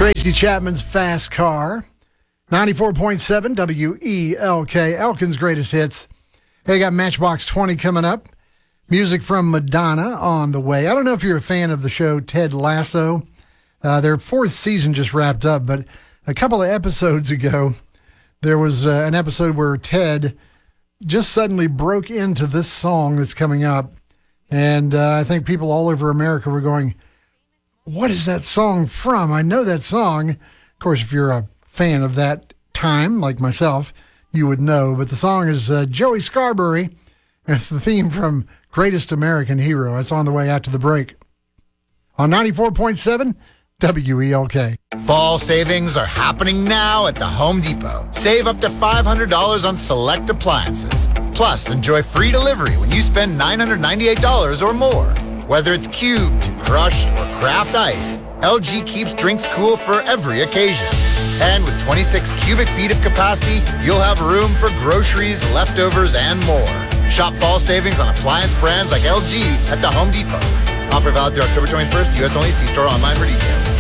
Tracy Chapman's Fast Car. 94.7 WELK, Elkin's Greatest Hits. They got Matchbox 20 coming up. Music from Madonna on the way. I don't know if you're a fan of the show Ted Lasso. Their fourth season just wrapped up, but a couple of episodes ago, there was an episode where Ted just suddenly broke into this song that's coming up. And I think people all over America were going, what is that song from? I know that song. Of course, if you're a fan of that time, like myself, you would know. But the song is Joey Scarberry. It's the theme from Greatest American Hero. It's on the way out to the break. On 94.7 WELK. Fall savings are happening now at the Home Depot. Save up to $500 on select appliances. Plus, enjoy free delivery when you spend $998 or more. Whether it's cubed, crushed, or craft ice, LG keeps drinks cool for every occasion. And with 26 cubic feet of capacity, you'll have room for groceries, leftovers, and more. Shop fall savings on appliance brands like LG at the Home Depot. Offer valid through October 21st. U.S. only. See store online for details.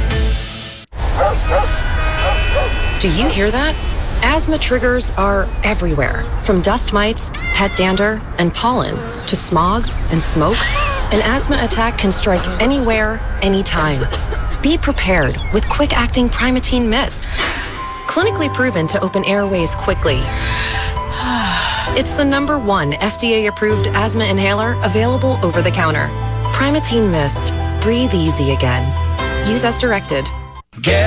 Do you hear that? Asthma triggers are everywhere. From dust mites, head dander, and pollen, to smog and smoke. An asthma attack can strike anywhere, anytime. Be prepared with quick-acting Primatene Mist. Clinically proven to open airways quickly. It's the #1 FDA-approved asthma inhaler available over the counter. Primatene Mist. Breathe easy again. Use as directed.